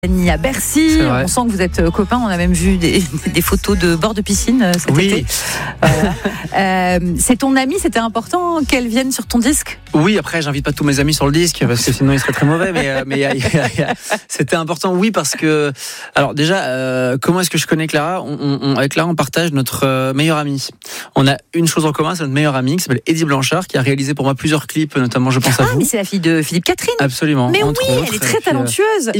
À Bercy, on sent que vous êtes copains. On a même vu des photos de bord de piscine cet été. C'est ton amie, c'était important qu'elle vienne sur ton disque? Oui, après j'invite pas tous mes amis sur le disque parce que sinon il serait très mauvais. Mais c'était important, oui, parce que alors déjà, comment est-ce que je connais Clara? Avec Clara, on partage notre meilleure amie. On a une chose en commun, c'est notre meilleure amie qui s'appelle Eddie Blanchard, qui a réalisé pour moi plusieurs clips, notamment Je pense à vous. Mais c'est la fille de Philippe Catherine. Absolument. Mais oui, elle est très talentueuse.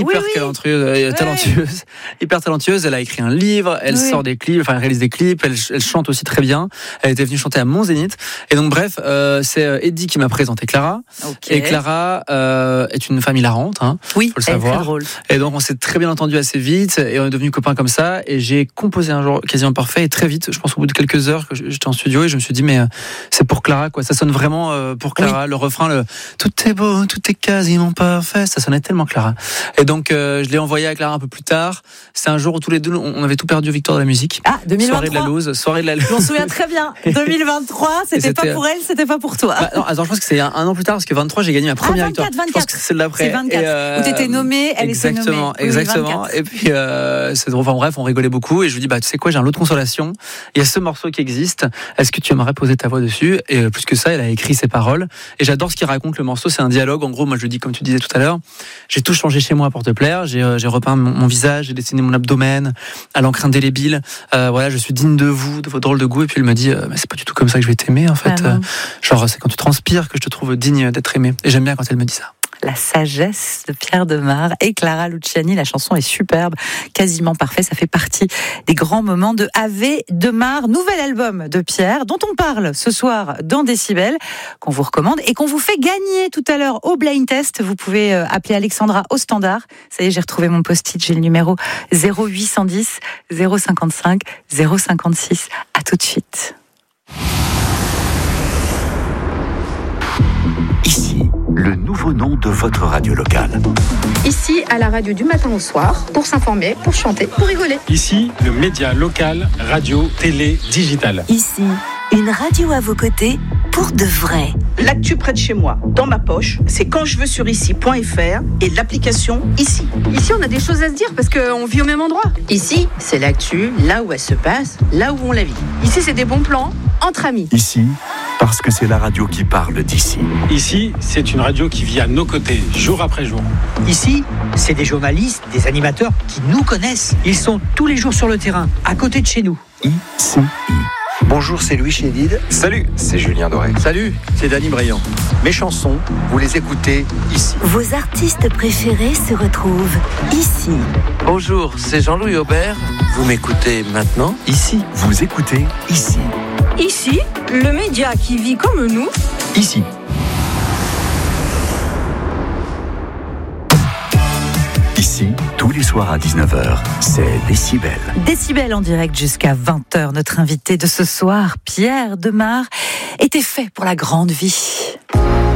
Hyper talentueuse. Elle a écrit un livre, elle sort des clips, enfin elle réalise des clips, elle chante aussi très bien. Elle était venue chanter à Mont-Zénith. Et donc bref, c'est Eddie qui m'a présenté Clara. Okay. Et Clara est une femme hilarante, faut le savoir. Très drôle. Et donc on s'est très bien entendu assez vite et on est devenus copains comme ça. Et j'ai composé un jour quasiment parfait et très vite, je pense au bout de quelques heures que j'étais en studio et je me suis dit mais c'est pour Clara quoi. Ça sonne vraiment pour Clara. Le refrain, tout est beau, tout est quasiment parfait. Ça sonnait tellement Clara. Et donc je l'ai envoyé à Clara un peu plus tard. C'est un jour où tous les deux on avait tout perdu aux Victoires de la musique. Ah, 2023. Soirée de la loose. Je m'en souviens très bien. 2023, c'était pas pour elle, c'était pas pour toi. Non, attends, je pense que c'est un an plus tard parce que 23 j'ai gagné ma première victoire. 24. Je pense que c'est celle d'après. C'est 24. Où t'étais nommée, elle était nommée. Exactement. Et puis c'est drôle. Enfin bref, on rigolait beaucoup et je lui dis tu sais quoi, j'ai un lot de consolation. Il y a ce morceau qui existe. Est-ce que tu aimerais poser ta voix dessus? Et plus que ça, elle a écrit ses paroles. Et j'adore ce qu'il raconte le morceau. C'est un dialogue. En gros, moi je le dis comme tu disais tout à l'heure. J'ai tout changé chez moi pour te plaire. J'ai repeint mon visage, j'ai dessiné mon abdomen à l'encre indélébile. Je suis digne de vous, de votre drôle de goût. Et puis elle me dit, mais c'est pas du tout comme ça que je vais t'aimer en fait. Genre c'est quand tu transpires que je te trouve digne d'être aimé. Et j'aime bien quand elle me dit ça. La sagesse de Pierre Demar et Clara Luciani. La chanson est superbe, quasiment parfait. Ça fait partie des grands moments de Ave Demar, nouvel album de Pierre, dont on parle ce soir dans Décibel, qu'on vous recommande et qu'on vous fait gagner tout à l'heure au blind test. Vous pouvez appeler Alexandra au standard. Ça y est, j'ai retrouvé mon post-it. J'ai le numéro 0810 055 056. À tout de suite. Ici, le nouveau nom de votre radio locale. Ici, à la radio du matin au soir, pour s'informer, pour chanter, pour rigoler. Ici, le média local, radio, télé, digital. Ici, une radio à vos côtés pour de vrai. L'actu près de chez moi, dans ma poche, c'est quand je veux sur ici.fr et l'application Ici. Ici, on a des choses à se dire parce qu'on vit au même endroit. Ici, c'est l'actu, là où elle se passe, là où on la vit. Ici, c'est des bons plans entre amis. Ici, parce que c'est la radio qui parle d'ici. Ici, c'est une radio qui vit à nos côtés, jour après jour. Ici, c'est des journalistes, des animateurs qui nous connaissent. Ils sont tous les jours sur le terrain, à côté de chez nous. ICI. Bonjour, c'est Louis Chédid. Salut, c'est Julien Doré. Salut, c'est Dany Briand. Mes chansons, vous les écoutez ici. Vos artistes préférés se retrouvent ici. Bonjour, c'est Jean-Louis Aubert. Vous m'écoutez maintenant ici. Vous écoutez ici. Ici, le média qui vit comme nous. Ici. Ici, tous les soirs à 19h, c'est Décibel. Décibel en direct jusqu'à 20h. Notre invité de ce soir, Pierre Demar, était fait pour la grande vie.